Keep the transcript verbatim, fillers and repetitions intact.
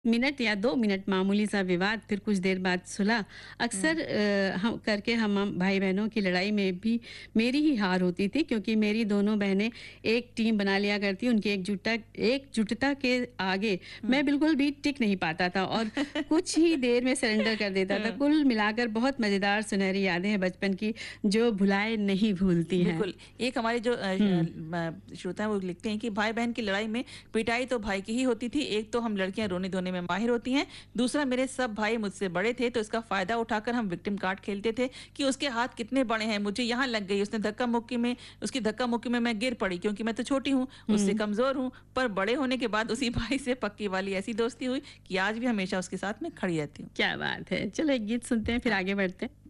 Minute या दो minute मामूली सा विवाद, फिर कुछ देर बाद सुलह। हुँ। अक्सर अ, हम करके हम हम भाई-बहनों की लड़ाई में भी मेरी ही हार होती थी क्योंकि मेरी दोनों बहनें एक टीम बना लिया करती, उनकी एकजुटता एकजुटता के आगे हुँ। मैं बिल्कुल भी टिक नहीं पाता था और कुछ ही देर में सरेंडर कर देता था। हुँ। कुल मिलाकर बहुत मज़ेदार सुनहरी यादें हैं बचपन की, जो भुलाए नहीं भूलती हैं। बिल्कुल, एक हमारे जो अ, श हुँ। म श्रोता हैं वो लिखते हैं कि भाई-बहन की लड़ाई में पिटाई तो भाई की ही होती थी। एक तो हम लड़कियाँ रोने-धोने में माहिर होती हैं, दूसरा मेरे सब भाई मुझसे बड़े थे तो इसका फ़ायदा उठाकर हम विक्टिम कार्ड खेलते थे कि उसके हाथ कितने बड़े हैं, मुझे यहाँ लग गई, उसने धक्का-मुक्की में उसकी धक्का-मुक्की में मैं गिर पड़ी क्योंकि मैं तो छोटी हूँ, उससे हुँ। कमज़ोर हूँ। पर बड़े होने के बाद उसी भाई से पक्की वाली ऐसी दोस्ती हुई कि आज भी हमेशा उसके साथ मैं खड़ी रहती हूँ। क्या बात है! चलो एक गीत सुनते हैं फिर हाँ। आगे बढ़ते हैं।